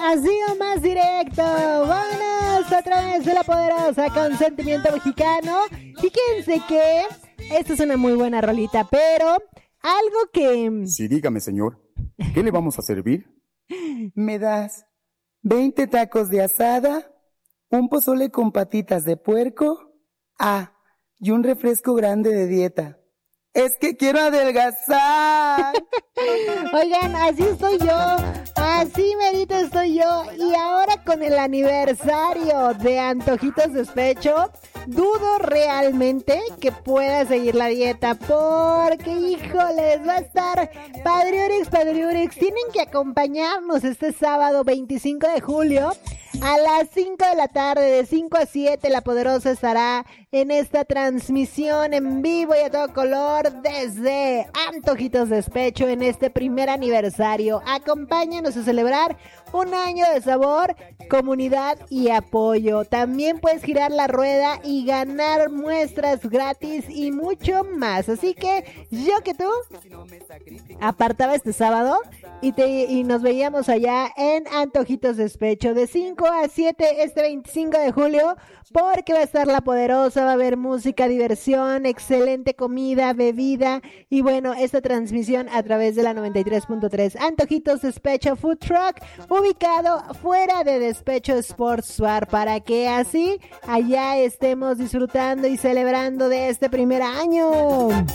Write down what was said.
así o más directo. Vámonos a través de la poderosa Consentimiento Mexicano. Fíjense que esta es una muy buena rolita, pero algo que... Sí, dígame, señor. ¿Qué le vamos a servir? ¿Me das 20 tacos de asada, un pozole con patitas de puerco? Y un refresco grande de dieta. Es que quiero adelgazar. Oigan, así estoy yo, así merito estoy yo. Y ahora con el aniversario de Antojitos Despecho, dudo realmente que pueda seguir la dieta, porque híjoles, va a estar Padriurix. Tienen que acompañarnos este sábado 25 de julio a las 5 de la tarde, de 5 a 7, La Poderosa estará en esta transmisión en vivo y a todo color desde Antojitos Despecho en este primer aniversario. Acompáñanos a celebrar un año de sabor, comunidad y apoyo. También puedes girar la rueda y ganar muestras gratis y mucho más. Así que yo que tú apartaba este sábado y nos veíamos allá en Antojitos Despecho de 5 a 7 este 25 de julio, porque va a estar La Poderosa, va a haber música, diversión, excelente comida, bebida y bueno, esta transmisión a través de la 93.3 Antojitos Despecho Food Truck, ubicado fuera de Despecho Sports Bar, para que así allá estemos disfrutando y celebrando de este primer año.